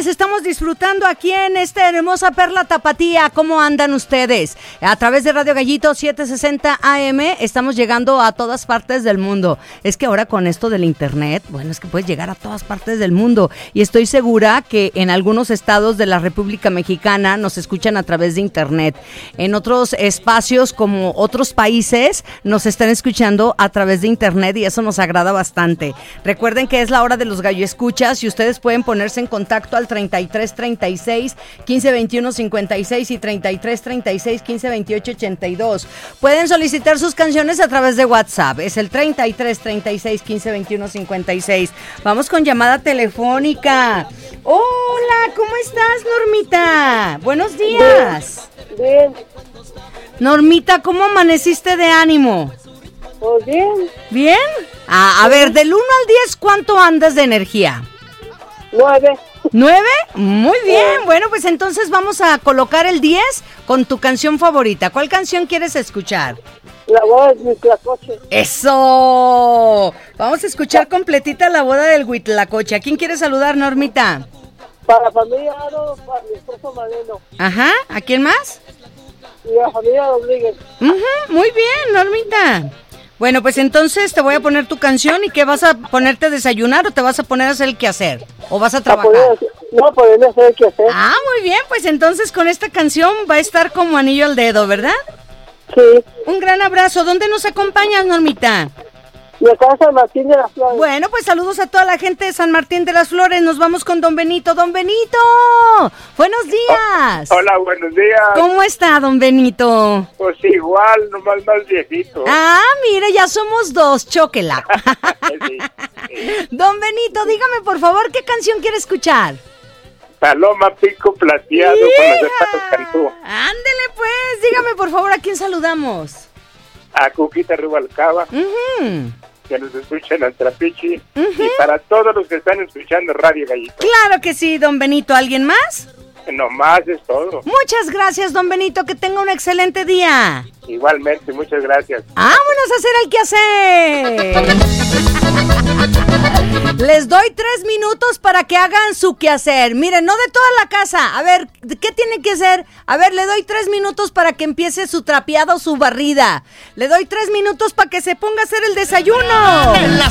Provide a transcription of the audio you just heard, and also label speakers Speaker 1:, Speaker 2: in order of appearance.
Speaker 1: viernes, estamos disfrutando aquí en esta hermosa Perla Tapatía. ¿Cómo andan ustedes? A través de Radio Gallito 760 AM estamos llegando a todas partes del mundo. Es que ahora con esto del internet, bueno, es que puedes llegar a todas partes del mundo. Y estoy segura que en algunos estados de la República Mexicana nos escuchan a través de internet. En otros espacios como otros países nos están escuchando a través de internet y eso nos agrada bastante. Recuerden que es la hora de los gallo escuchas y ustedes pueden ponerse en contacto al 33 36 15 21 56 y 33 36 15 28 82. Pueden solicitar sus canciones a través de WhatsApp. Es el 33 36 15 21 56. Vamos con llamada telefónica. Hola, ¿cómo estás, Normita? Buenos días.
Speaker 2: Bien.
Speaker 1: Normita, ¿cómo amaneciste de ánimo?
Speaker 2: Pues bien.
Speaker 1: ¿Bien? A ver, del 1 al 10, ¿cuánto andas de energía?
Speaker 2: 9.
Speaker 1: ¿9? Muy bien. Bueno, pues entonces vamos a colocar el 10 con tu canción favorita. ¿Cuál canción quieres escuchar?
Speaker 2: La boda del Huitlacoche.
Speaker 1: ¡Eso! Vamos a escuchar completita la boda del Huitlacoche. ¿A quién quieres saludar, Normita?
Speaker 2: Para la familia Aro, para mi esposo Maleno.
Speaker 1: Ajá. ¿A quién más?
Speaker 2: Y la familia Rodríguez.
Speaker 1: Muy bien, Normita. Bueno, pues entonces te voy a poner tu canción. ¿Y qué vas a ponerte a desayunar o te vas a poner a hacer el quehacer? ¿O vas a trabajar?
Speaker 2: No, poderme hacer el quehacer.
Speaker 1: Ah, muy bien, pues entonces con esta canción va a estar como anillo al dedo, ¿verdad?
Speaker 2: Sí.
Speaker 1: Un gran abrazo. ¿Dónde nos acompañas, Normita?
Speaker 2: De acá San Martín de las Flores.
Speaker 1: Bueno, pues saludos a toda la gente de San Martín de las Flores. Nos vamos con don Benito. ¡Don Benito! ¡Buenos días!
Speaker 3: Hola, buenos días.
Speaker 1: ¿Cómo está, don Benito?
Speaker 3: Pues igual, nomás más viejito.
Speaker 1: Ah, mire, ya somos dos, chóquela.
Speaker 3: Sí.
Speaker 1: Don Benito, dígame por favor, ¿qué canción quiere escuchar?
Speaker 3: Paloma Pico Plateado con los hermanos Cantú.
Speaker 1: Ándele pues, dígame por favor, ¿a quién saludamos?
Speaker 3: A Cuquita Rubalcaba, que nos escuchan en Trapichi, y para todos los que están escuchando Radio Gallito.
Speaker 1: Claro que sí, don Benito. ¿Alguien más?
Speaker 3: Nomás es todo.
Speaker 1: Muchas gracias, don Benito, que tenga un excelente día.
Speaker 3: Igualmente, muchas gracias.
Speaker 1: ¡Vámonos a hacer el quehacer! Les doy 3 minutos para que hagan su quehacer. Miren, no de toda la casa. A ver, ¿qué tiene que hacer? A ver, le doy 3 minutos para que empiece su trapeada o su barrida. Le doy 3 minutos para que se ponga a hacer el desayuno.
Speaker 4: En la